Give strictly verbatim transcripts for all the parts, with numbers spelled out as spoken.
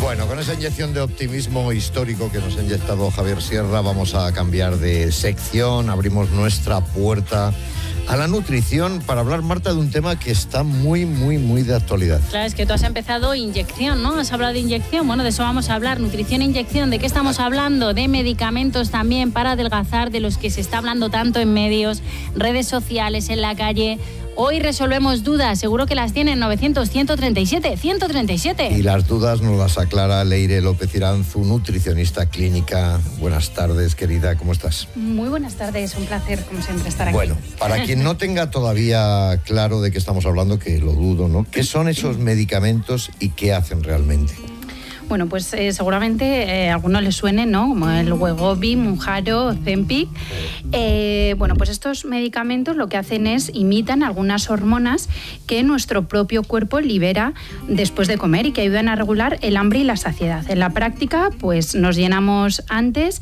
Bueno, con esa inyección de optimismo histórico que nos ha inyectado Javier Sierra, vamos a cambiar de sección, abrimos nuestra puerta a la nutrición para hablar, Marta, de un tema que está muy, muy, muy de actualidad. Claro, es que tú has empezado inyección, ¿no? Has hablado de inyección, bueno, de eso vamos a hablar, nutrición e inyección. ¿De qué estamos hablando? De medicamentos también para adelgazar, de los que se está hablando tanto en medios, redes sociales, en la calle. Hoy resolvemos dudas, seguro que las tienen. Novecientos, ciento treinta y siete, ciento treinta y siete. Y las dudas nos las aclara Leire López Iranzu, nutricionista clínica. Buenas tardes, querida, ¿cómo estás? Muy buenas tardes, un placer, como siempre, estar aquí. Bueno, para quien no tenga todavía claro de qué estamos hablando, que lo dudo, ¿no? ¿Qué son esos medicamentos y qué hacen realmente? Bueno, pues eh, seguramente eh, a algunos les suene, ¿no? Como el Wegovy, Mounjaro, Ozempic. Eh, bueno, pues estos medicamentos lo que hacen es imitan algunas hormonas que nuestro propio cuerpo libera después de comer y que ayudan a regular el hambre y la saciedad. En la práctica, pues nos llenamos antes,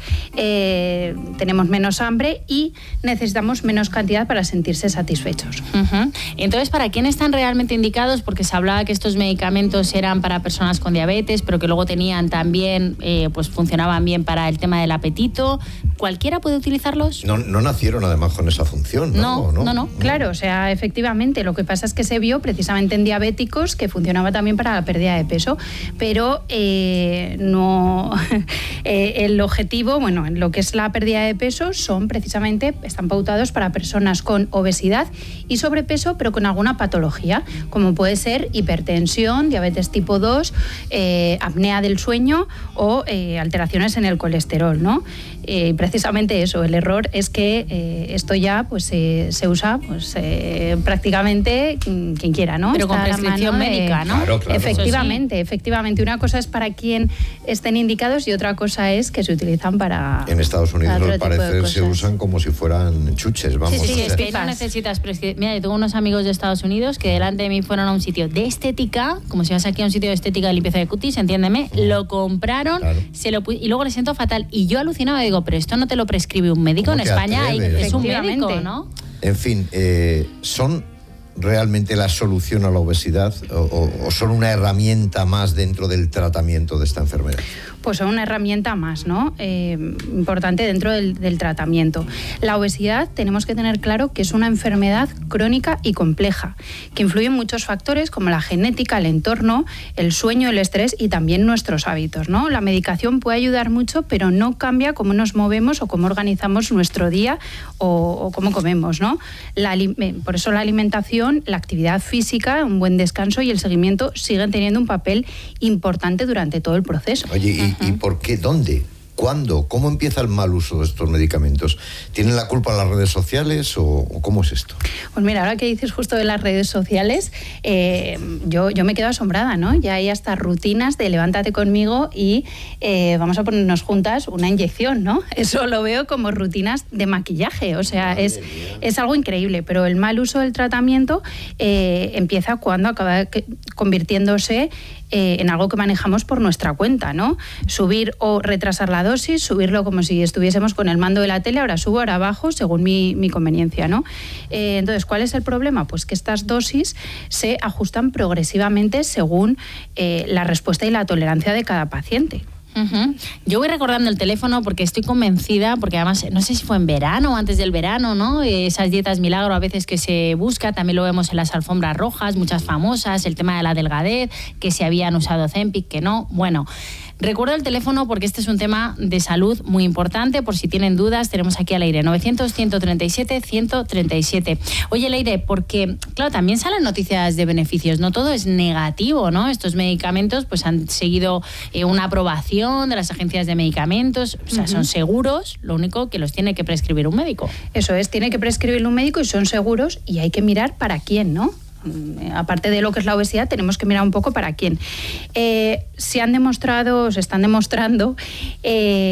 eh, tenemos menos hambre y necesitamos menos cantidad para sentirse satisfechos. Uh-huh. Entonces, ¿para quién están realmente indicados? Porque se hablaba que estos medicamentos eran para personas con diabetes, pero que luego tenían también, eh, pues funcionaban bien para el tema del apetito. ¿Cualquiera puede utilizarlos? No, no nacieron además con esa función, ¿no? No, no, no, no. Claro, o sea, efectivamente, lo que pasa es que se vio precisamente en diabéticos que funcionaba también para la pérdida de peso, pero eh, no eh, el objetivo, bueno, en lo que es la pérdida de peso, son precisamente, están pautados para personas con obesidad y sobrepeso, pero con alguna patología, como puede ser hipertensión, diabetes tipo dos, eh, apnea del sueño o eh, alteraciones en el colesterol, ¿no? Eh, precisamente eso, el error es que eh, esto ya pues eh, se usa pues eh, prácticamente quien quiera, ¿no? Pero con Está prescripción médica, ¿no? Claro, claro. Efectivamente, sí. efectivamente. Una cosa es para quien estén indicados y otra cosa es que se utilizan para... En Estados Unidos, al parecer, se cosas. usan como si fueran chuches, vamos. Sí, sí, o es sea. que no necesitas prescripción. Mira, yo tengo unos amigos de Estados Unidos que delante de mí fueron a un sitio de estética, como si vas aquí a un sitio de estética de limpieza de cutis, entiéndeme, mm. lo compraron, claro. se lo y luego le siento fatal. Y yo alucinaba, digo, pero esto no te lo prescribe un médico en España, hay, es un médico, ¿no? En fin, eh, ¿son realmente la solución a la obesidad o, o, o son una herramienta más dentro del tratamiento de esta enfermedad? Pues son una herramienta más, ¿no? Eh, importante dentro del, del tratamiento. La obesidad tenemos que tener claro que es una enfermedad crónica y compleja, que influyen muchos factores como la genética, el entorno, el sueño, el estrés y también nuestros hábitos, ¿no? La medicación puede ayudar mucho, pero no cambia cómo nos movemos o cómo organizamos nuestro día o, o cómo comemos, ¿no? La, por eso la alimentación, la actividad física, un buen descanso y el seguimiento siguen teniendo un papel importante durante todo el proceso. Oye, ¿y, ¿y por qué? ¿Dónde? ¿Cuándo? ¿Cómo empieza el mal uso de estos medicamentos? ¿Tienen la culpa las redes sociales o, o cómo es esto? Pues mira, ahora que dices justo de las redes sociales, eh, yo, yo me quedo asombrada, ¿no? Ya hay hasta rutinas de levántate conmigo y eh, vamos a ponernos juntas una inyección, ¿no? Eso lo veo como rutinas de maquillaje, o sea, es, es algo increíble, pero el mal uso del tratamiento eh, empieza cuando acaba convirtiéndose Eh, en algo que manejamos por nuestra cuenta, ¿no? Subir o retrasar la dosis, subirlo como si estuviésemos con el mando de la tele, ahora subo, ahora bajo, según mi, mi conveniencia, ¿no? Eh, entonces, ¿cuál es el problema? Pues que estas dosis se ajustan progresivamente según eh, la respuesta y la tolerancia de cada paciente. Uh-huh. Yo voy recordando el teléfono porque estoy convencida, porque además no sé si fue en verano o antes del verano, ¿no? Esas dietas milagro a veces que se busca, también lo vemos en las alfombras rojas, muchas famosas, el tema de la delgadez, que si habían usado Ozempic, que no. Bueno, recuerdo el teléfono porque este es un tema de salud muy importante, por si tienen dudas, tenemos aquí al aire novecientos, ciento treinta y siete, ciento treinta y siete. Oye, Leire, porque, claro, también salen noticias de beneficios, no todo es negativo, ¿no? Estos medicamentos pues han seguido eh, una aprobación de las agencias de medicamentos, o sea, uh-huh. son seguros, lo único que los tiene que prescribir un médico. Eso es, tiene que prescribirlo un médico y son seguros y hay que mirar para quién, ¿no? Aparte de lo que es la obesidad, tenemos que mirar un poco para quién. Eh, se han demostrado, se están demostrando... Eh,